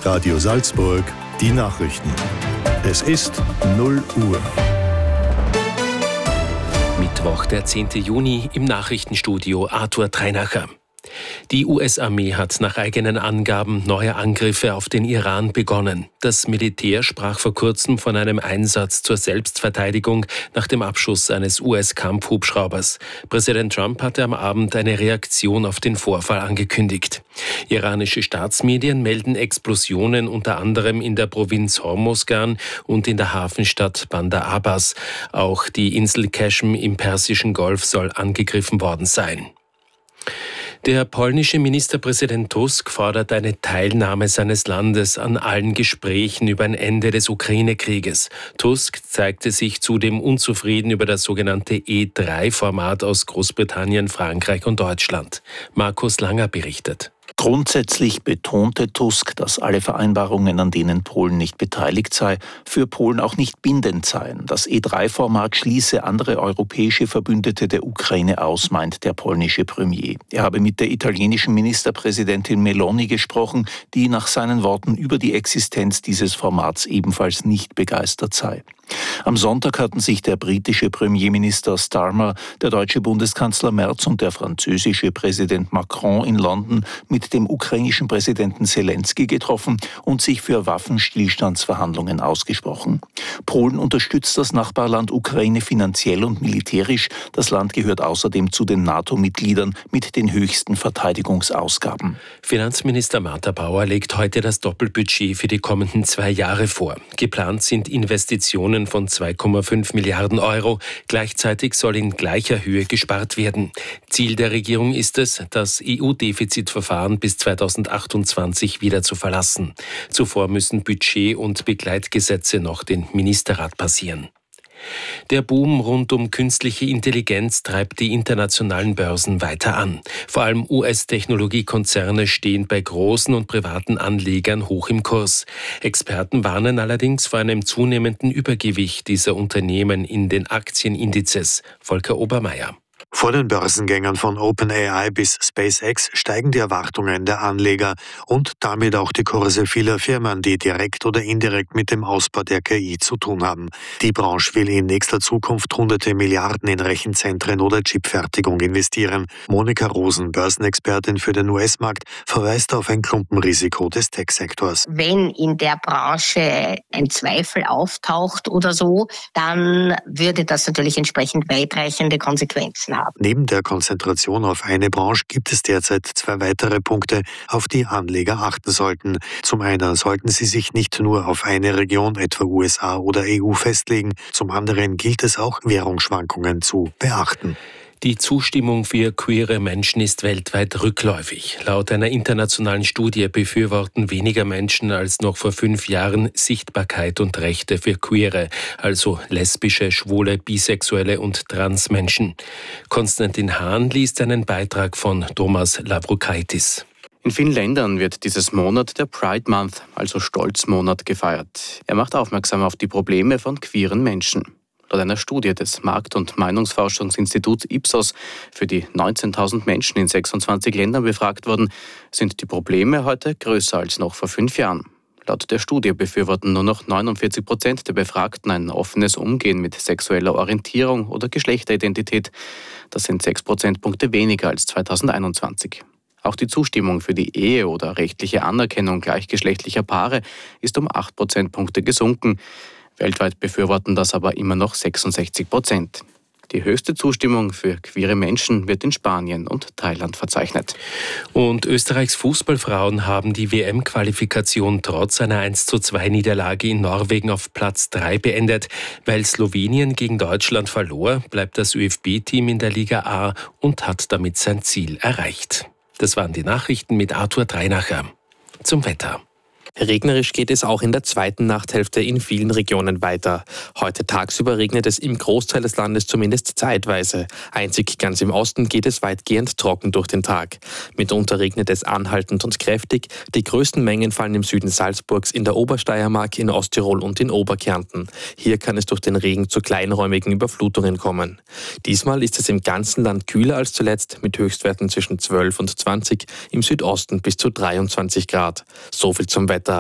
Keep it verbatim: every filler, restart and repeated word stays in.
Radio Salzburg, die Nachrichten. Es ist null Uhr. Mittwoch, der zehnten Juni, im Nachrichtenstudio Arthur Treinacher. Die U S-Armee hat nach eigenen Angaben neue Angriffe auf den Iran begonnen. Das Militär sprach vor kurzem von einem Einsatz zur Selbstverteidigung nach dem Abschuss eines U S-Kampfhubschraubers. Präsident Trump hatte am Abend eine Reaktion auf den Vorfall angekündigt. Iranische Staatsmedien melden Explosionen unter anderem in der Provinz Hormozgan und in der Hafenstadt Bandar Abbas. Auch die Insel Qashm im Persischen Golf soll angegriffen worden sein. Der polnische Ministerpräsident Tusk fordert eine Teilnahme seines Landes an allen Gesprächen über ein Ende des Ukraine-Krieges. Tusk zeigte sich zudem unzufrieden über das sogenannte E drei Format aus Großbritannien, Frankreich und Deutschland. Markus Langer berichtet. Grundsätzlich betonte Tusk, dass alle Vereinbarungen, an denen Polen nicht beteiligt sei, für Polen auch nicht bindend seien. Das E drei Format schließe andere europäische Verbündete der Ukraine aus, meint der polnische Premier. Er habe mit der italienischen Ministerpräsidentin Meloni gesprochen, die nach seinen Worten über die Existenz dieses Formats ebenfalls nicht begeistert sei. Am Sonntag hatten sich der britische Premierminister Starmer, der deutsche Bundeskanzler Merz und der französische Präsident Macron in London mit dem ukrainischen Präsidenten Selenskyj getroffen und sich für Waffenstillstandsverhandlungen ausgesprochen. Polen unterstützt das Nachbarland Ukraine finanziell und militärisch. Das Land gehört außerdem zu den NATO-Mitgliedern mit den höchsten Verteidigungsausgaben. Finanzminister Martha Bauer legt heute das Doppelbudget für die kommenden zwei Jahre vor. Geplant sind Investitionen von zwei Komma fünf Milliarden Euro. Gleichzeitig soll in gleicher Höhe gespart werden. Ziel der Regierung ist es, das E U-Defizitverfahren bis zweitausendachtundzwanzig wieder zu verlassen. Zuvor müssen Budget- und Begleitgesetze noch den Ministerrat passieren. Der Boom rund um künstliche Intelligenz treibt die internationalen Börsen weiter an. Vor allem U S-Technologiekonzerne stehen bei großen und privaten Anlegern hoch im Kurs. Experten warnen allerdings vor einem zunehmenden Übergewicht dieser Unternehmen in den Aktienindizes. Volker Obermeier. Vor den Börsengängern von OpenAI bis SpaceX steigen die Erwartungen der Anleger und damit auch die Kurse vieler Firmen, die direkt oder indirekt mit dem Ausbau der K I zu tun haben. Die Branche will in nächster Zukunft hunderte Milliarden in Rechenzentren oder Chipfertigung investieren. Monika Rosen, Börsenexpertin für den U S-Markt, verweist auf ein Klumpenrisiko des Tech-Sektors. Wenn in der Branche ein Zweifel auftaucht oder so, dann würde das natürlich entsprechend weitreichende Konsequenzen haben. Neben der Konzentration auf eine Branche gibt es derzeit zwei weitere Punkte, auf die Anleger achten sollten. Zum einen sollten sie sich nicht nur auf eine Region, etwa U S A oder E U, festlegen. Zum anderen gilt es auch, Währungsschwankungen zu beachten. Die Zustimmung für queere Menschen ist weltweit rückläufig. Laut einer internationalen Studie befürworten weniger Menschen als noch vor fünf Jahren Sichtbarkeit und Rechte für Queere, also lesbische, schwule, bisexuelle und Transmenschen. Konstantin Hahn liest einen Beitrag von Thomas Lavrokaitis. In vielen Ländern wird dieses Monat der Pride Month, also Stolzmonat, gefeiert. Er macht aufmerksam auf die Probleme von queeren Menschen. Laut einer Studie des Markt- und Meinungsforschungsinstituts Ipsos, für die neunzehntausend Menschen in sechsundzwanzig Ländern befragt wurden, sind die Probleme heute größer als noch vor fünf Jahren. Laut der Studie befürworten nur noch neunundvierzig Prozent der Befragten ein offenes Umgehen mit sexueller Orientierung oder Geschlechteridentität. Das sind sechs Prozentpunkte weniger als zweitausendeinundzwanzig. Auch die Zustimmung für die Ehe oder rechtliche Anerkennung gleichgeschlechtlicher Paare ist um acht Prozentpunkte gesunken. Weltweit befürworten das aber immer noch sechsundsechzig Prozent. Die höchste Zustimmung für queere Menschen wird in Spanien und Thailand verzeichnet. Und Österreichs Fußballfrauen haben die W M-Qualifikation trotz einer eins zu zwei Niederlage in Norwegen auf Platz drei beendet. Weil Slowenien gegen Deutschland verlor, bleibt das ÖFB-Team in der Liga A und hat damit sein Ziel erreicht. Das waren die Nachrichten mit Arthur Treinacher. Zum Wetter. Regnerisch geht es auch in der zweiten Nachthälfte in vielen Regionen weiter. Heute tagsüber regnet es im Großteil des Landes zumindest zeitweise. Einzig ganz im Osten geht es weitgehend trocken durch den Tag. Mitunter regnet es anhaltend und kräftig. Die größten Mengen fallen im Süden Salzburgs, in der Obersteiermark, in Osttirol und in Oberkärnten. Hier kann es durch den Regen zu kleinräumigen Überflutungen kommen. Diesmal ist es im ganzen Land kühler als zuletzt, mit Höchstwerten zwischen zwölf und zwanzig, im Südosten bis zu dreiundzwanzig Grad. So viel zum Wetter.